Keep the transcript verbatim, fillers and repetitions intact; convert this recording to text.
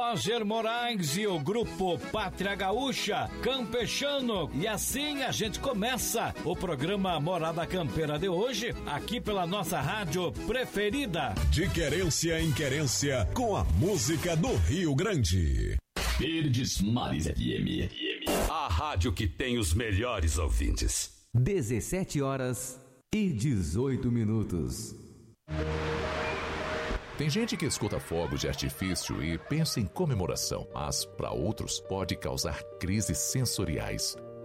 Roger Moraes e o grupo Pátria Gaúcha, Campechano. E assim a gente começa o programa Morada Campeira de hoje, aqui pela nossa rádio preferida. De querência em querência, com a música do Rio Grande. Verdes Mares F M. A rádio que tem os melhores ouvintes. dezessete horas e dezoito minutos. Tem gente que escuta fogos de artifício e pensa em comemoração, mas para outros pode causar crises sensoriais.